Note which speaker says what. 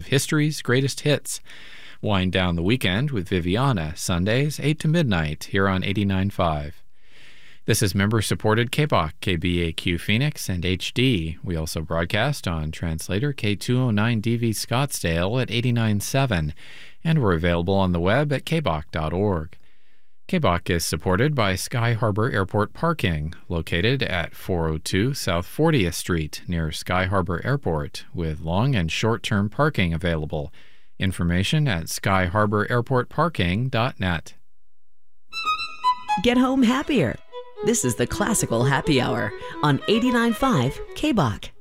Speaker 1: history's greatest hits. Wind down the weekend with Viviana, Sundays, 8 to midnight, here on 89.5. This is member-supported KBOK, KBAQ Phoenix, and HD. We also broadcast on translator K209DV Scottsdale at 89.7, and we're available on the web at kbok.org. KBOK is supported by Sky Harbor Airport Parking, located at 402 South 40th Street near Sky Harbor Airport, with long and short-term parking available. Information at skyharbor-airport-parking.net.
Speaker 2: Get home happier. This is the Classical Happy Hour on 89.5 KBOK.